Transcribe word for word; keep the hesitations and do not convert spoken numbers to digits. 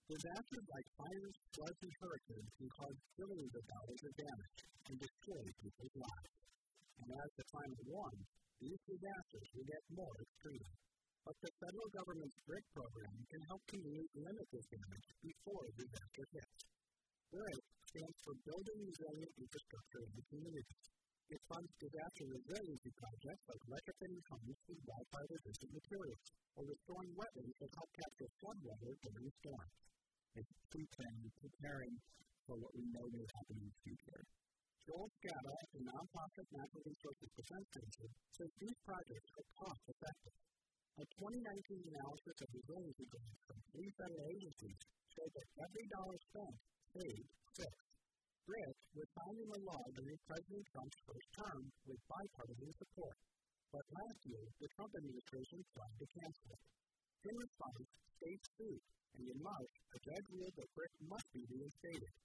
Disasters like fires, floods, and hurricanes can cause billions of dollars of damage and destroy people's lives. And as the climate warms, these disasters will get more extreme. But the federal government's BRIC program can help communities limit this damage before a disaster hits. BRIC stands for Building Resilient Infrastructure in Communities. It funds disaster resiliency projects like retrofitting homes with wildfire-resistant materials or restoring wetlands that help capture floodwater during storms. It's pre-planning, preparing for what we know will happen in the future. Joel Scata, the nonprofit Natural Resources Defense Center, says these projects are cost-effective. A twenty nineteen analysis of resiliency grants from three federal agencies showed that every dollar spent saved six. BRIC was signed into law during President Trump's first term with bipartisan support. But last year, the Trump administration tried to cancel it. In response, states sued, and in March, a judge ruled that BRIC must be reinstated,